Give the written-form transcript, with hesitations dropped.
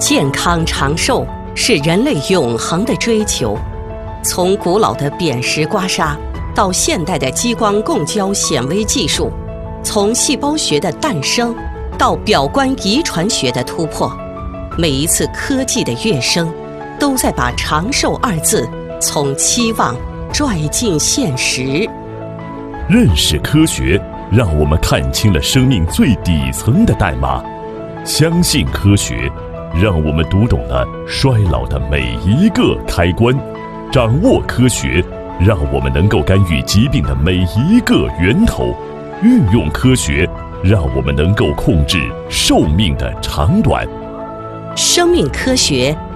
健康长寿是人类永恒的追求。从古老的扁食刮痧到现代的激光共焦显微技术，从细胞学的诞生到表观遗传学的突破，每一次科技的跃升，都在把长寿二字从期望拽进现实。 认识科学，让我们看清了生命最底层的代码；相信科学，让我们读懂了衰老的每一个开关；掌握科学，让我们能够干预疾病的每一个源头；运用科学，让我们能够控制寿命的长短。 生命科学